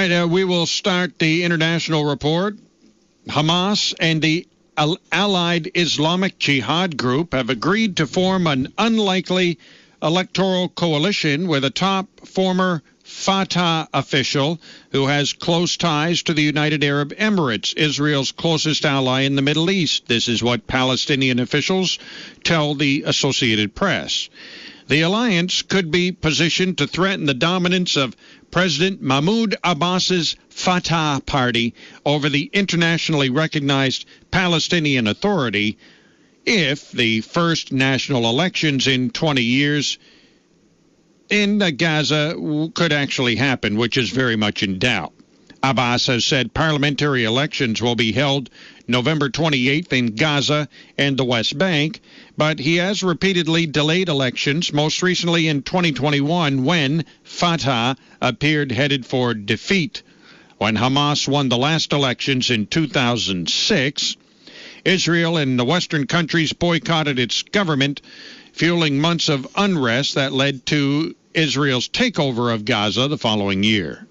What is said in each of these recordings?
right, we will start the international report. Hamas and the Allied Islamic Jihad group have agreed to form an unlikely electoral coalition with a top former Fatah official who has close ties to the United Arab Emirates, Israel's closest ally in the Middle East. This is what Palestinian officials tell the Associated Press. The alliance could be positioned to threaten the dominance of President Mahmoud Abbas's Fatah party over the internationally recognized Palestinian Authority if the first national elections in 20 years in Gaza could actually happen, which is very much in doubt. Abbas has said parliamentary elections will be held November 28th in Gaza and the West Bank, but he has repeatedly delayed elections, most recently in 2021 when Fatah appeared headed for defeat. When Hamas won the last elections in 2006, Israel and the Western countries boycotted its government, fueling months of unrest that led to Israel's takeover of Gaza the following year.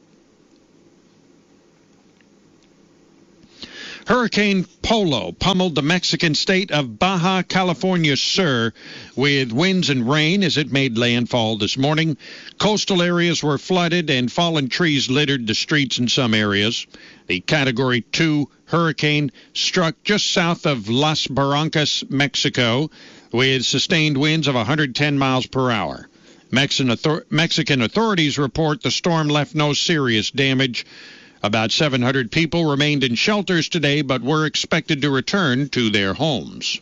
Hurricane Polo pummeled the Mexican state of Baja California Sur with winds and rain as it made landfall this morning. Coastal areas were flooded and fallen trees littered the streets in some areas. The Category 2 hurricane struck just south of Las Barrancas, Mexico, with sustained winds of 110 miles per hour. Mexican authorities report the storm left no serious damage. About 700 people remained in shelters today, but were expected to return to their homes.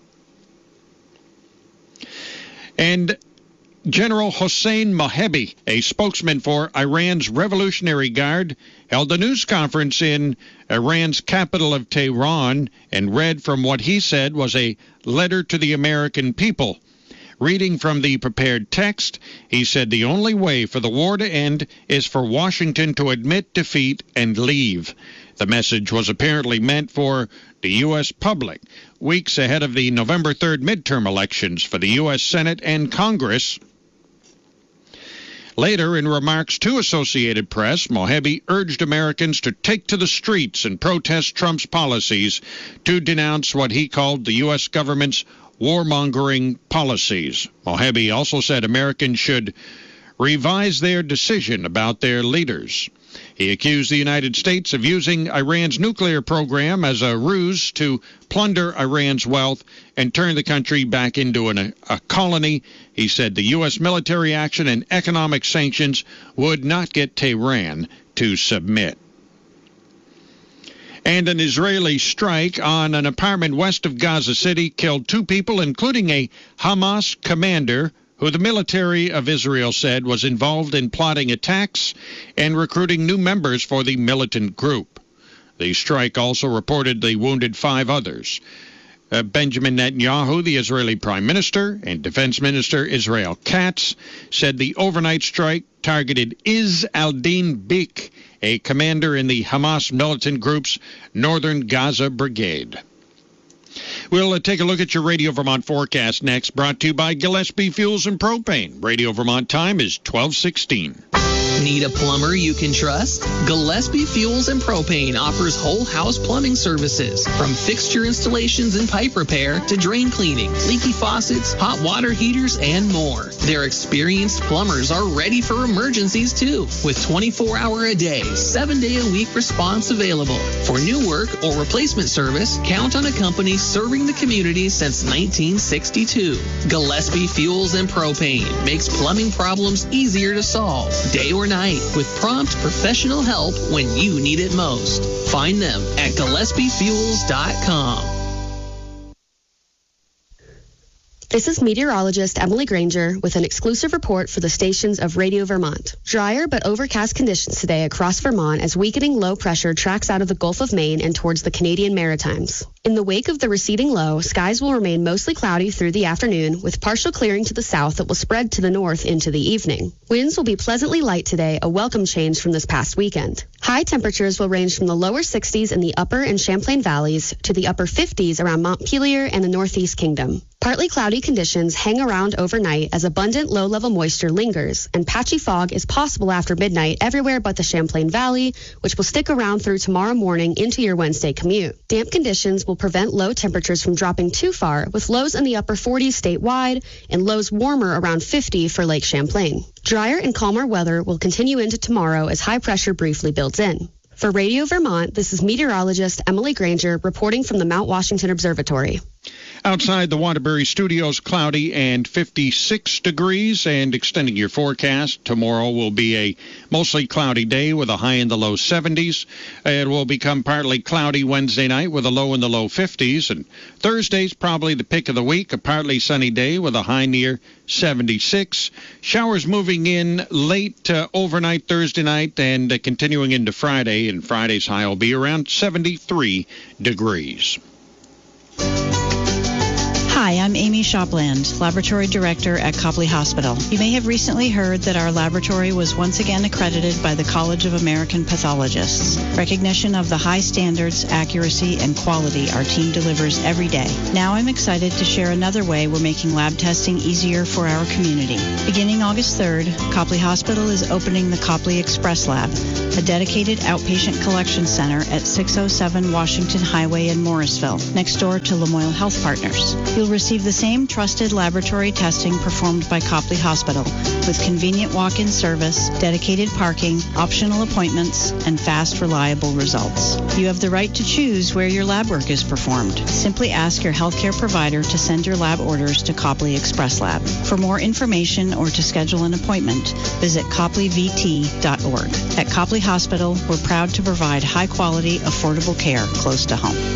And General Hossein Mohebi, a spokesman for Iran's Revolutionary Guard, held a news conference in Iran's capital of Tehran and read from what he said was a letter to the American people. Reading from the prepared text, he said the only way for the war to end is for Washington to admit defeat and leave. The message was apparently meant for the U.S. public, weeks ahead of the November 3rd midterm elections for the U.S. Senate and Congress. Later, in remarks to Associated Press, Mohebi urged Americans to take to the streets and protest Trump's policies to denounce what he called the U.S. government's warmongering policies. Mohebi also said Americans should revise their decision about their leaders. He accused the United States of using Iran's nuclear program as a ruse to plunder Iran's wealth and turn the country back into a colony. He said the U.S. military action and economic sanctions would not get Tehran to submit. And an Israeli strike on an apartment west of Gaza City killed 2 people, including a Hamas commander who the military of Israel said was involved in plotting attacks and recruiting new members for the militant group. The strike also reportedly wounded 5 others. Benjamin Netanyahu, the Israeli Prime Minister, and Defense Minister Israel Katz said the overnight strike targeted Izz al-Din Bik, a commander in the Hamas militant group's Northern Gaza Brigade. We'll take a look at your Radio Vermont forecast next, brought to you by Gillespie Fuels and Propane. Radio Vermont time is 12:16. Need a plumber you can trust? Gillespie Fuels and Propane offers whole house plumbing services, from fixture installations and pipe repair to drain cleaning, leaky faucets, hot water heaters, and more. Their experienced plumbers are ready for emergencies too, with 24-hour-a-day, 7-day-a-week response available. For new work or replacement service, count on a company serving the community since 1962. Gillespie Fuels and Propane makes plumbing problems easier to solve, day or night, with prompt professional help when you need it most. Find them at GillespieFuels.com. This is meteorologist Emily Granger with an exclusive report for the stations of Radio Vermont. Drier but overcast conditions today across Vermont as weakening low pressure tracks out of the Gulf of Maine and towards the Canadian Maritimes. In the wake of the receding low, skies will remain mostly cloudy through the afternoon, with partial clearing to the south that will spread to the north into the evening. Winds will be pleasantly light today, a welcome change from this past weekend. High temperatures will range from the lower 60s in the upper and Champlain valleys to the upper 50s around Montpelier and the Northeast Kingdom. Partly cloudy conditions hang around overnight as abundant low-level moisture lingers, and patchy fog is possible after midnight everywhere but the Champlain Valley, which will stick around through tomorrow morning into your Wednesday commute. Damp conditions will prevent low temperatures from dropping too far, with lows in the upper 40s statewide and lows warmer around 50 for Lake Champlain. Drier and calmer weather will continue into tomorrow as high pressure briefly builds in. For Radio Vermont, this is meteorologist Emily Granger reporting from the Mount Washington Observatory. Outside the Waterbury Studios, cloudy and 56 degrees, and extending your forecast. Tomorrow will be a mostly cloudy day with a high in the low 70s. It will become partly cloudy Wednesday night with a low in the low 50s. And Thursday's probably the pick of the week, a partly sunny day with a high near 76. Showers moving in late overnight Thursday night and continuing into Friday. And Friday's high will be around 73 degrees. Hi, I'm Amy Shopland, Laboratory Director at Copley Hospital. You may have recently heard that our laboratory was once again accredited by the College of American Pathologists. Recognition of the high standards, accuracy, and quality our team delivers every day. Now I'm excited to share another way we're making lab testing easier for our community. Beginning August 3rd, Copley Hospital is opening the Copley Express Lab, a dedicated outpatient collection center at 607 Washington Highway in Morrisville, next door to Lamoille Health Partners. You'll receive the same trusted laboratory testing performed by Copley Hospital, with convenient walk-in service, dedicated parking, optional appointments, and fast, reliable results. You have the right to choose where your lab work is performed. Simply ask your healthcare provider to send your lab orders to Copley Express Lab. For more information or to schedule an appointment, visit copleyvt.org. At Copley Hospital, we're proud to provide high-quality, affordable care close to home.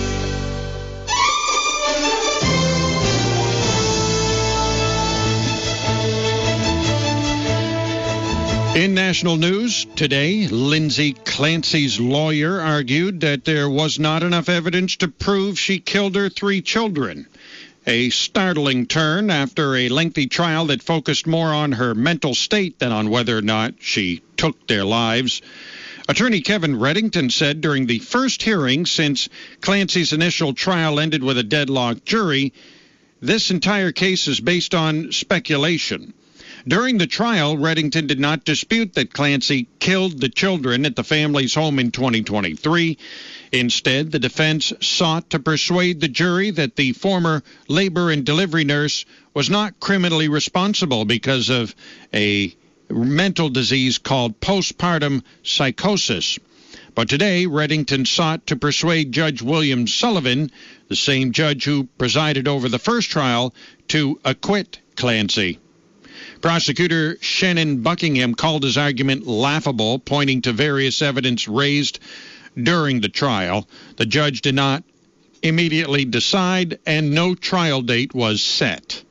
In national news today, Lindsay Clancy's lawyer argued that there was not enough evidence to prove she killed her 3 children. A startling turn after a lengthy trial that focused more on her mental state than on whether or not she took their lives. Attorney Kevin Reddington said during the first hearing since Clancy's initial trial ended with a deadlocked jury, this entire case is based on speculation. During the trial, Reddington did not dispute that Clancy killed the children at the family's home in 2023. Instead, the defense sought to persuade the jury that the former labor and delivery nurse was not criminally responsible because of a mental disease called postpartum psychosis. But today, Reddington sought to persuade Judge William Sullivan, the same judge who presided over the first trial, to acquit Clancy. Prosecutor Shannon Buckingham called his argument laughable, pointing to various evidence raised during the trial. The judge did not immediately decide, and no trial date was set.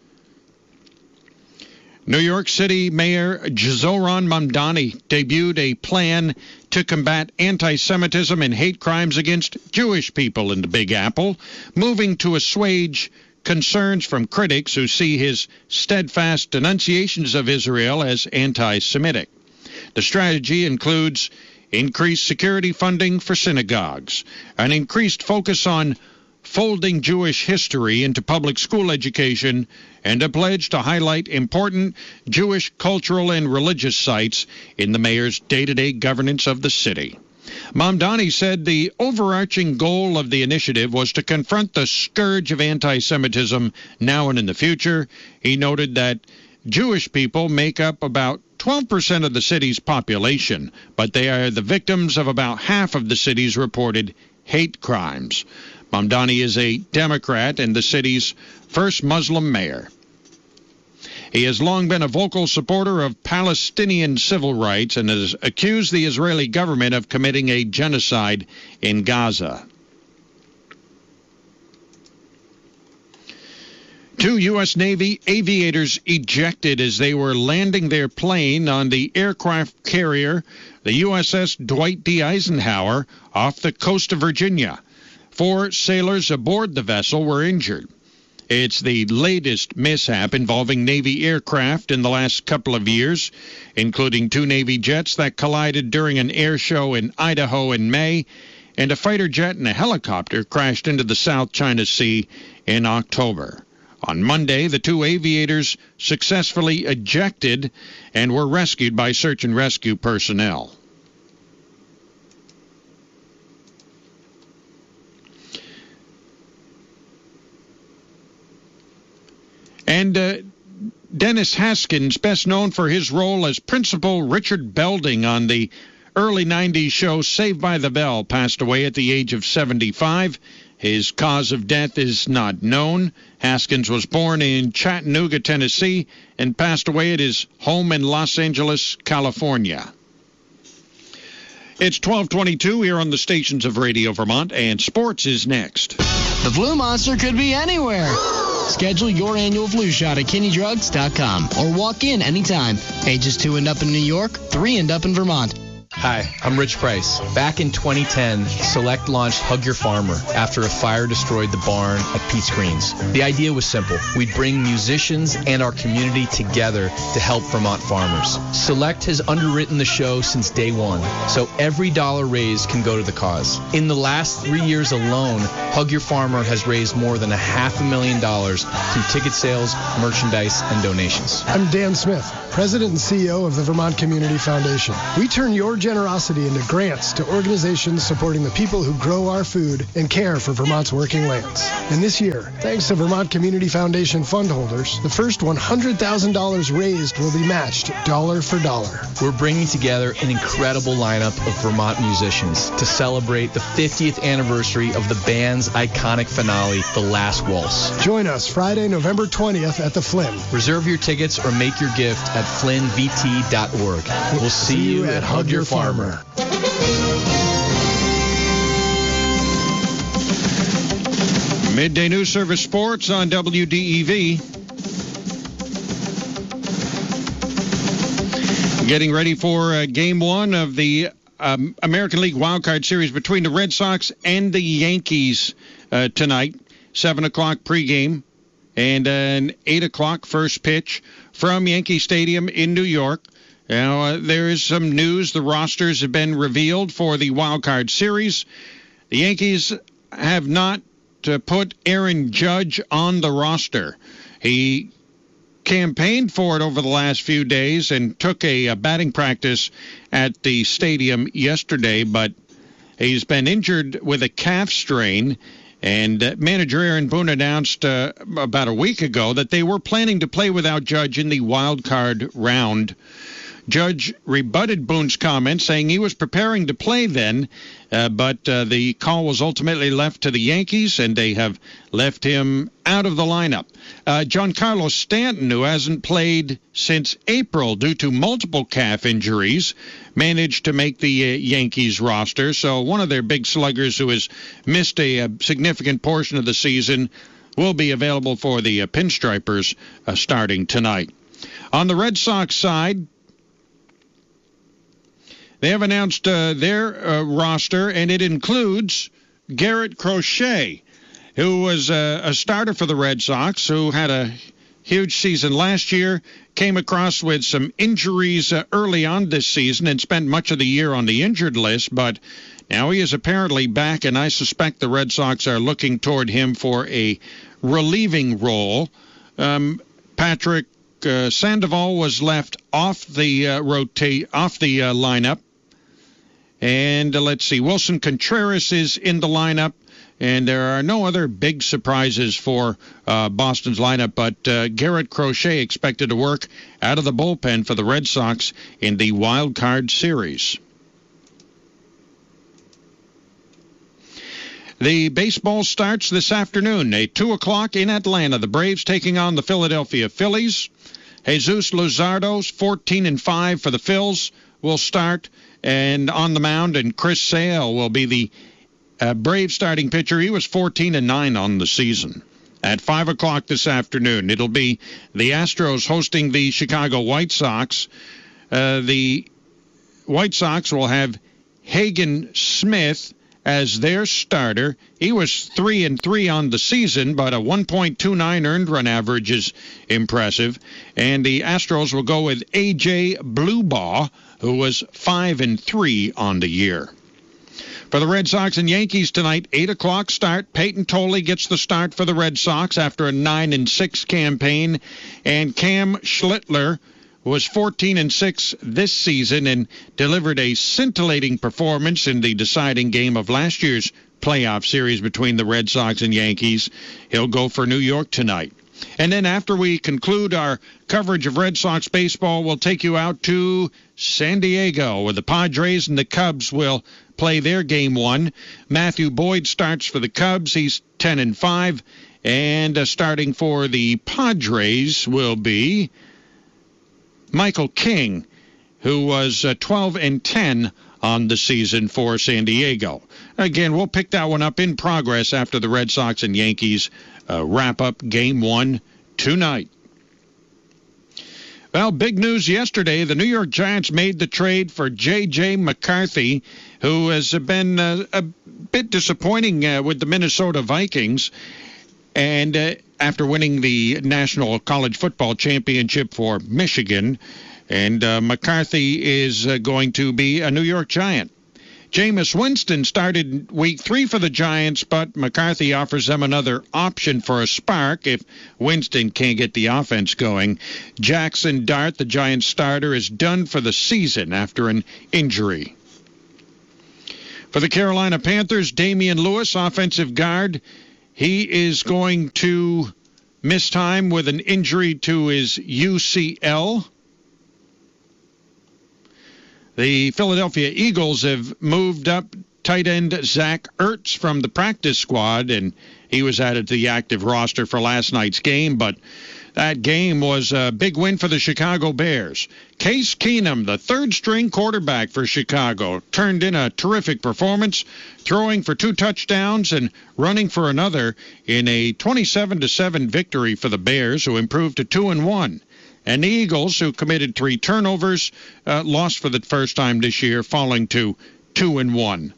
New York City Mayor Zohran Mamdani debuted a plan to combat anti-Semitism and hate crimes against Jewish people in the Big Apple, moving to assuage concerns from critics who see his steadfast denunciations of Israel as anti-Semitic. The strategy includes increased security funding for synagogues, an increased focus on folding Jewish history into public school education, and a pledge to highlight important Jewish cultural and religious sites in the mayor's day-to-day governance of the city. Mamdani said the overarching goal of the initiative was to confront the scourge of anti-Semitism now and in the future. He noted that Jewish people make up about 12% of the city's population, but they are the victims of about half of the city's reported hate crimes. Mamdani is a Democrat and the city's first Muslim mayor. He has long been a vocal supporter of Palestinian civil rights and has accused the Israeli government of committing a genocide in Gaza. 2 U.S. Navy aviators ejected as they were landing their plane on the aircraft carrier, the USS Dwight D. Eisenhower, off the coast of Virginia. 4 sailors aboard the vessel were injured. It's the latest mishap involving Navy aircraft in the last couple of years, including 2 Navy jets that collided during an air show in Idaho in May, and a fighter jet and a helicopter crashed into the South China Sea in October. On Monday, the two aviators successfully ejected and were rescued by search and rescue personnel. And Dennis Haskins, best known for his role as Principal Richard Belding on the early 90s show Saved by the Bell, passed away at the age of 75. His cause of death is not known. Haskins was born in Chattanooga, Tennessee, and passed away at his home in Los Angeles, California. It's 12:22 here on the stations of Radio Vermont, and sports is next. The flu monster could be anywhere. Schedule your annual flu shot at KinneyDrugs.com or walk in anytime. Ages 2 and up in New York, 3 and up in Vermont. Hi, I'm Rich Price. Back in 2010, Select launched Hug Your Farmer after a fire destroyed the barn at Pete's Greens. The idea was simple. We'd bring musicians and our community together to help Vermont farmers. Select has underwritten the show since day one, so every dollar raised can go to the cause. In the last 3 years alone, Hug Your Farmer has raised more than $500,000 through ticket sales, merchandise, and donations. I'm Dan Smith, President and CEO of the Vermont Community Foundation. We turn your generosity into grants to organizations supporting the people who grow our food and care for Vermont's working lands. And this year, thanks to Vermont Community Foundation fund holders, the first $100,000 raised will be matched dollar for dollar. We're bringing together an incredible lineup of Vermont musicians to celebrate the 50th anniversary of the band's iconic finale, The Last Waltz. Join us Friday, November 20th at the Flynn. Reserve your tickets or make your gift at flynnvt.org. We'll see you at Hug Your Farmer. Midday News Service Sports on WDEV. Getting ready for Game 1 of the American League Wildcard Series between the Red Sox and the Yankees tonight. 7 o'clock pregame and an 8 o'clock first pitch from Yankee Stadium in New York. Now, there is some news. The rosters have been revealed for the Wildcard Series. The Yankees have not put Aaron Judge on the roster. He campaigned for it over the last few days and took a batting practice at the stadium yesterday, but he's been injured with a calf strain. And manager Aaron Boone announced about a week ago that they were planning to play without Judge in the wild card round. Judge rebutted Boone's comment, saying he was preparing to play then, but the call was ultimately left to the Yankees, and they have left him out of the lineup. Giancarlo Stanton, who hasn't played since April due to multiple calf injuries, managed to make the Yankees roster. So one of their big sluggers who has missed a significant portion of the season will be available for the Pinstripers starting tonight. On the Red Sox side, they have announced their roster, and it includes Garrett Crochet, who was a starter for the Red Sox, who had a huge season last year, came across with some injuries early on this season and spent much of the year on the injured list, but now he is apparently back, and I suspect the Red Sox are looking toward him for a relieving role. Patrick Sandoval was left off the lineup. And let's see, Wilson Contreras is in the lineup, and there are no other big surprises for Boston's lineup, but Garrett Crochet expected to work out of the bullpen for the Red Sox in the Wild Card Series. The baseball starts this afternoon at 2 o'clock in Atlanta. The Braves taking on the Philadelphia Phillies. Jesus Luzardo, 14-5 for the Phils, will start and on the mound, and Chris Sale will be the Brave starting pitcher. He was 14-9 on the season. At 5 o'clock this afternoon, it'll be the Astros hosting the Chicago White Sox. The White Sox will have Hagen Smith as their starter. He was 3-3 on the season, but a 1.29 earned run average is impressive. And the Astros will go with A.J. Bluebaugh, who was 5-3 on the year. For the Red Sox and Yankees tonight, 8 o'clock start. Peyton Tolley gets the start for the Red Sox after a 9-6 campaign. And Cam Schlittler was 14-6 this season and delivered a scintillating performance in the deciding game of last year's playoff series between the Red Sox and Yankees. He'll go for New York tonight. And then after we conclude our coverage of Red Sox baseball, we'll take you out to San Diego, where the Padres and the Cubs will play their game one. Matthew Boyd starts for the Cubs. He's 10-5. And starting for the Padres will be Michael King, who was 12-10 on the season for San Diego. Again, we'll pick that one up in progress after the Red Sox and Yankees wrap up Game 1 tonight. Well, big news yesterday. The New York Giants made the trade for J.J. McCarthy, who has been a bit disappointing with the Minnesota Vikings. And after winning the National College Football Championship for Michigan, and McCarthy is going to be a New York Giant. Jameis Winston started week 3 for the Giants, but McCarthy offers them another option for a spark if Winston can't get the offense going. Jackson Dart, the Giants starter, is done for the season after an injury. For the Carolina Panthers, Damian Lewis, offensive guard, he is going to miss time with an injury to his UCL. The Philadelphia Eagles have moved up tight end Zach Ertz from the practice squad, and he was added to the active roster for last night's game, but that game was a big win for the Chicago Bears. Case Keenum, the third-string quarterback for Chicago, turned in a terrific performance, throwing for 2 touchdowns and running for another in a 27-7 victory for the Bears, who improved to 2-1. And the Eagles, who committed 3 turnovers, lost for the first time this year, falling to 2-1.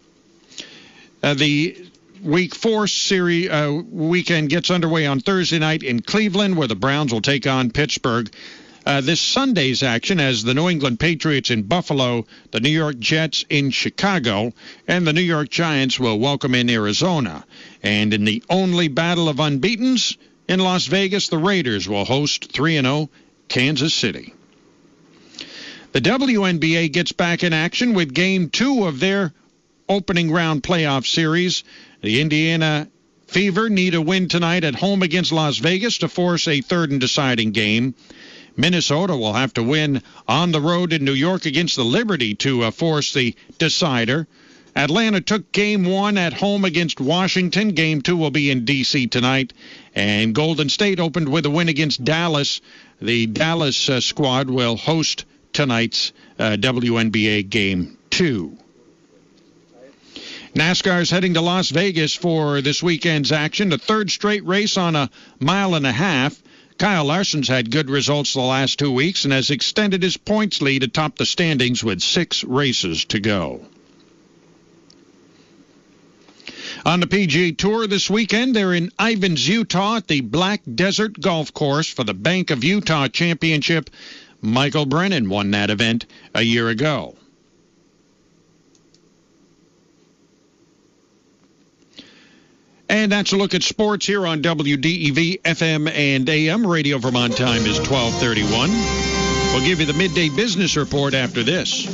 The Week 4 series weekend gets underway on Thursday night in Cleveland, where the Browns will take on Pittsburgh. This Sunday's action as the New England Patriots in Buffalo, the New York Jets in Chicago, and the New York Giants will welcome in Arizona. And in the only battle of unbeatens, in Las Vegas, the Raiders will host 3-0 Kansas City. The WNBA gets back in action with Game 2 of their opening round playoff series. The Indiana Fever need a win tonight at home against Las Vegas to force a third and deciding game. Minnesota will have to win on the road in New York against the Liberty to force the decider. Atlanta took Game 1 at home against Washington. Game 2 will be in D.C. tonight. And Golden State opened with a win against Dallas. The Dallas squad will host tonight's WNBA Game 2. NASCAR is heading to Las Vegas for this weekend's action, the third straight race on a mile and a half. Kyle Larson's had good results the last 2 weeks and has extended his points lead atop the standings with 6 races to go. On the PGA Tour this weekend, they're in Ivins, Utah at the Black Desert Golf Course for the Bank of Utah Championship. Michael Brennan won that event a year ago. And that's a look at sports here on WDEV FM and AM. Radio Vermont time is 12:31. We'll give you the midday business report after this.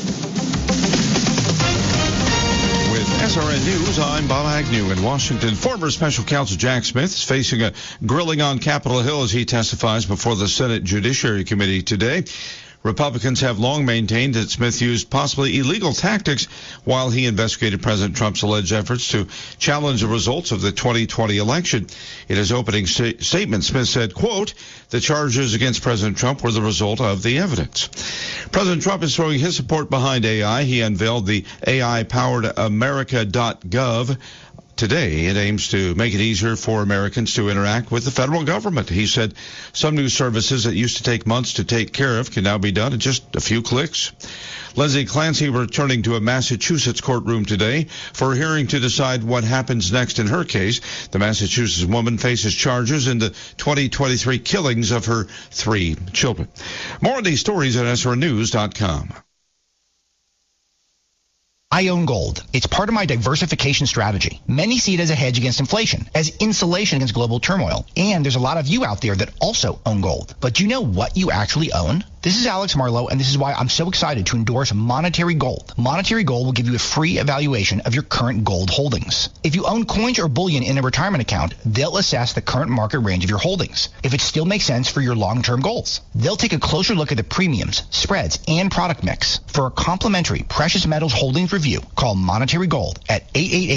With SRN News, I'm Bob Agnew in Washington. Former Special Counsel Jack Smith is facing a grilling on Capitol Hill as he testifies before the Senate Judiciary Committee today. Republicans have long maintained that Smith used possibly illegal tactics while he investigated President Trump's alleged efforts to challenge the results of the 2020 election. In his opening statement, Smith said, quote, "The charges against President Trump were the result of the evidence." President Trump is throwing his support behind AI. He unveiled the AI-powered America.gov. Today, it aims to make it easier for Americans to interact with the federal government. He said some new services that used to take months to take care of can now be done in just a few clicks. Leslie Clancy returning to a Massachusetts courtroom today for a hearing to decide what happens next in her case. The Massachusetts woman faces charges in the 2023 killings of her 3 children. More of these stories at SRNews.com. I own gold. It's part of my diversification strategy. Many see it as a hedge against inflation, as insulation against global turmoil. And there's a lot of you out there that also own gold. But do you know what you actually own? This is Alex Marlowe, and this is why I'm so excited to endorse Monetary Gold. Monetary Gold will give you a free evaluation of your current gold holdings. If you own coins or bullion in a retirement account, they'll assess the current market range of your holdings, if it still makes sense for your long-term goals. They'll take a closer look at the premiums, spreads, and product mix. For a complimentary precious metals holdings review, call Monetary Gold at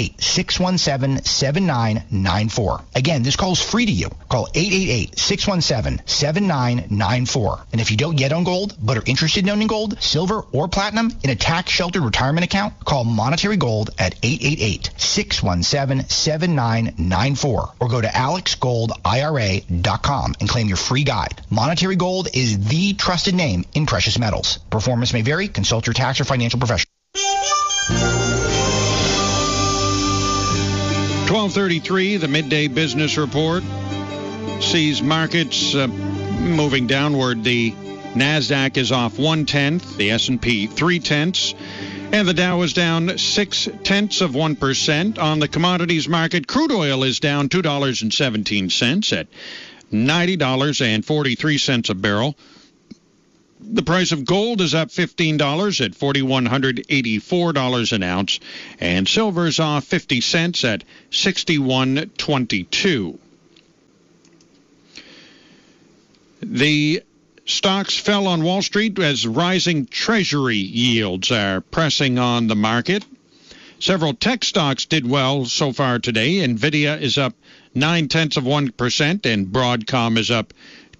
888-617-7994. Again, this call is free to you. Call 888-617-7994. And if you don't yet own gold, but are interested in owning gold, silver, or platinum in a tax-sheltered retirement account, call Monetary Gold at 888-617-7994 or go to alexgoldira.com and claim your free guide. Monetary Gold is the trusted name in precious metals. Performance may vary. Consult your tax or financial professional. 12:33, the midday business report sees markets moving downward. The NASDAQ is off 0.1, the S&P 0.3, and the Dow is down 0.6%. On the commodities market, crude oil is down $2.17 at $90.43 a barrel. The price of gold is up $15 at $4,184 an ounce, and silver is off 50 cents at $61.22. The stocks fell on Wall Street as rising Treasury yields are pressing on the market. Several tech stocks did well so far today. NVIDIA is up 0.9%, and Broadcom is up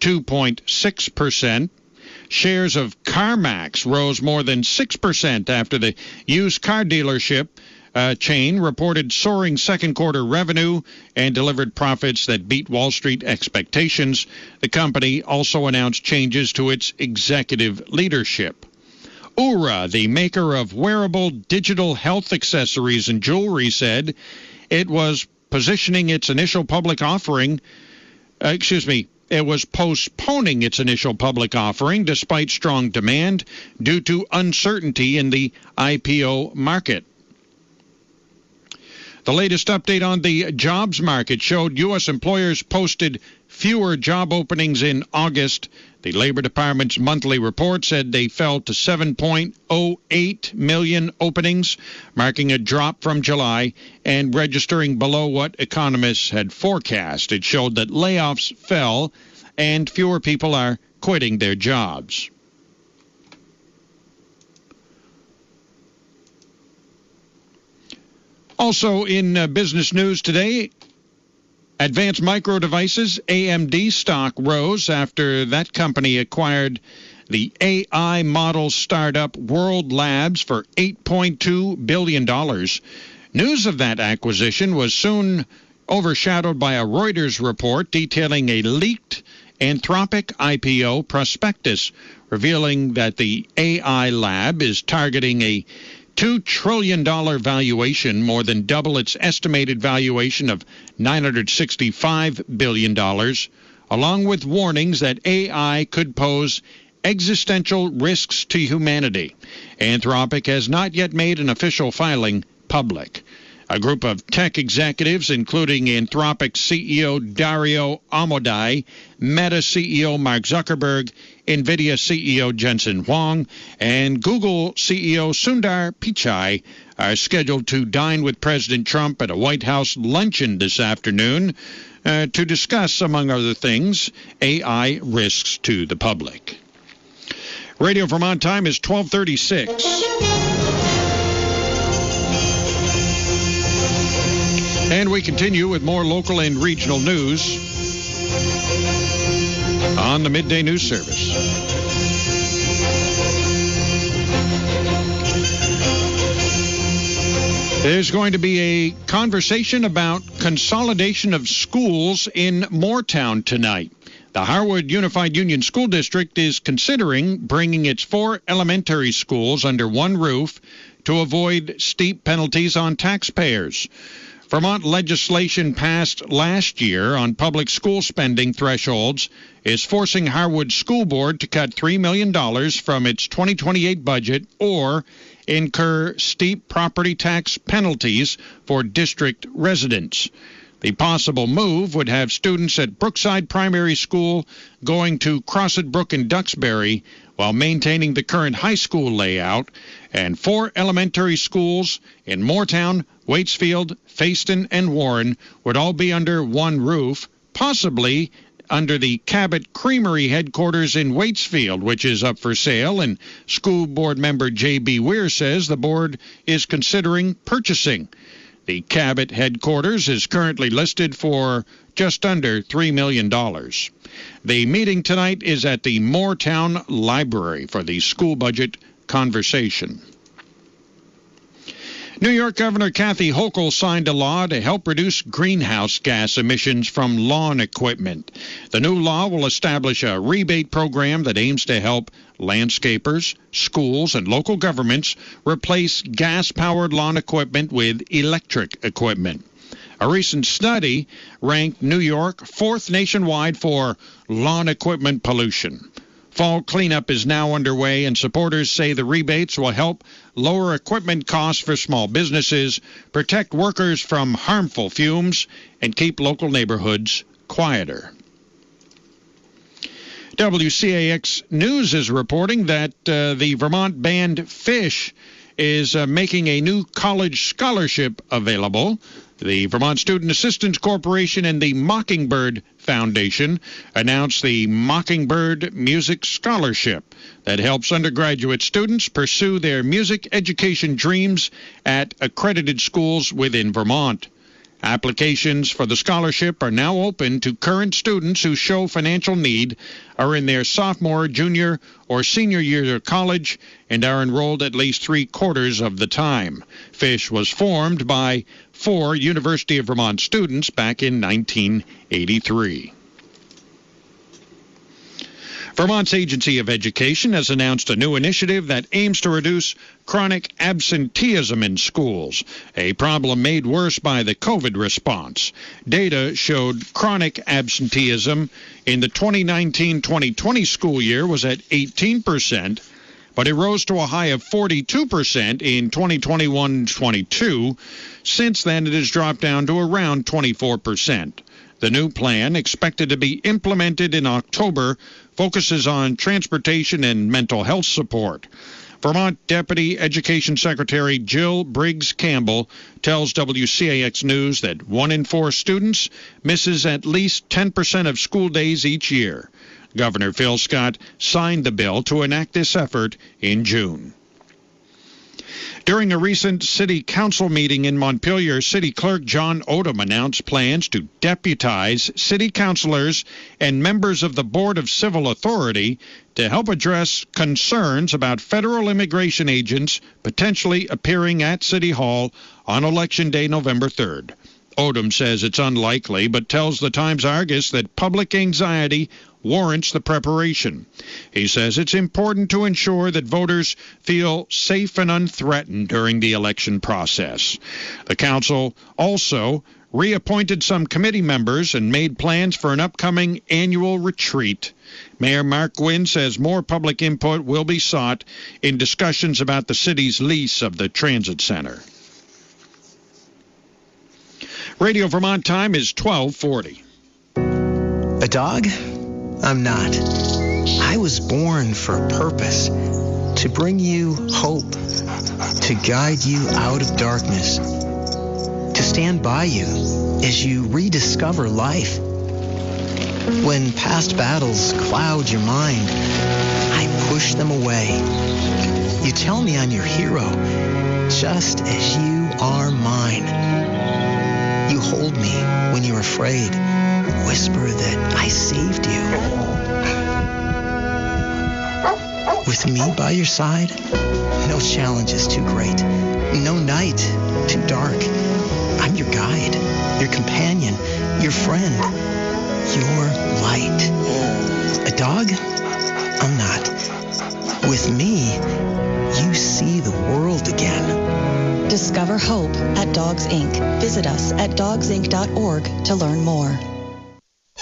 2.6%. Shares of CarMax rose more than 6% after the used car dealership chain reported soaring second quarter revenue and delivered profits that beat Wall Street expectations. The company also announced changes to its executive leadership. Oura, the maker of wearable digital health accessories and jewelry, said it was positioning its initial public offering, it was postponing its initial public offering despite strong demand due to uncertainty in the IPO market. The latest update on the jobs market showed U.S. employers posted fewer job openings in August. The Labor Department's monthly report said they fell to 7.08 million openings, marking a drop from July and registering below what economists had forecast. It showed that layoffs fell and fewer people are quitting their jobs. Also in business news today, Advanced Micro Devices, AMD stock rose after that company acquired the AI model startup World Labs for $8.2 billion. News of that acquisition was soon overshadowed by a Reuters report detailing a leaked Anthropic IPO prospectus, revealing that the AI lab is targeting a $2 trillion valuation, more than double its estimated valuation of $965 billion, along with warnings that AI could pose existential risks to humanity. Anthropic has not yet made an official filing public. A group of tech executives, including Anthropic CEO Dario Amodei, Meta CEO Mark Zuckerberg, NVIDIA CEO Jensen Huang, and Google CEO Sundar Pichai, are scheduled to dine with President Trump at a White House luncheon this afternoon to discuss, among other things, AI risks to the public. Radio Vermont time is 12:36. And we continue with more local and regional news on the Midday News Service. There's going to be a conversation about consolidation of schools in Moortown tonight. The Harwood Unified Union School District is considering bringing its 4 elementary schools under one roof to avoid steep penalties on taxpayers. Vermont legislation passed last year on public school spending thresholds is forcing Harwood School Board to cut $3 million from its 2028 budget or incur steep property tax penalties for district residents. The possible move would have students at Brookside Primary School going to Crossett Brook and Duxbury while maintaining the current high school layout, and 4 elementary schools in Moortown, Waitsfield, Fayston, and Warren would all be under one roof, possibly under the Cabot Creamery headquarters in Waitsfield, which is up for sale, and school board member J.B. Weir says the board is considering purchasing. The Cabot headquarters is currently listed for just under $3 million. The meeting tonight is at the Moortown Library for the school budget conversation. New York Governor Kathy Hochul signed a law to help reduce greenhouse gas emissions from lawn equipment. The new law will establish a rebate program that aims to help landscapers, schools, and local governments replace gas-powered lawn equipment with electric equipment. A recent study ranked New York 4th nationwide for lawn equipment pollution. Fall cleanup is now underway, and supporters say the rebates will help lower equipment costs for small businesses, protect workers from harmful fumes, and keep local neighborhoods quieter. WCAX News is reporting that the Vermont band Phish is making a new college scholarship available. The Vermont Student Assistance Corporation and the Mockingbird Foundation announced the Mockingbird Music Scholarship that helps undergraduate students pursue their music education dreams at accredited schools within Vermont. Applications for the scholarship are now open to current students who show financial need, are in their sophomore, junior, or senior year of college, and are enrolled at least 3/4 of the time. Phish was formed by 4 University of Vermont students back in 1983. Vermont's Agency of Education has announced a new initiative that aims to reduce chronic absenteeism in schools, a problem made worse by the COVID response. Data showed chronic absenteeism in the 2019-2020 school year was at 18%, but it rose to a high of 42% in 2021-22. Since then, it has dropped down to around 24%. The new plan, expected to be implemented in October, focuses on transportation and mental health support. Vermont Deputy Education Secretary Jill Briggs Campbell tells WCAX News that 1 in 4 students misses at least 10% of school days each year. Governor Phil Scott signed the bill to enact this effort in June. During a recent city council meeting in Montpelier, City Clerk John Odom announced plans to deputize city councilors and members of the Board of Civil Authority to help address concerns about federal immigration agents potentially appearing at City Hall on Election Day, November 3rd. Odom says it's unlikely, but tells the Times-Argus that public anxiety warrants the preparation. He says it's important to ensure that voters feel safe and unthreatened during the election process. The council also reappointed some committee members and made plans for an upcoming annual retreat. Mayor Mark Gwynn says more public input will be sought in discussions about the city's lease of the transit center. Radio Vermont time is 12:40. A dog? I'm not. I was born for a purpose, to bring you hope, to guide you out of darkness, to stand by you as you rediscover life. When past battles cloud your mind, I push them away. You tell me I'm your hero, just as you are mine. You hold me when you're afraid, whisper that I saved you. With me by your side, no challenge is too great, no night too dark. I'm your guide, your companion, your friend, your light. A dog? I'm not. With me, you see the world again. Discover hope at Dogs Inc. Visit us at dogsinc.org to learn more.